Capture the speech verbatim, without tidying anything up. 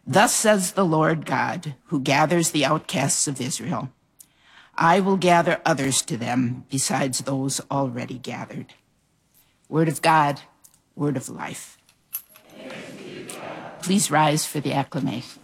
Thus says the Lord God, who gathers the outcasts of Israel. I will gather others to them besides those already gathered. Word of God, word of life. Please rise for the acclamation.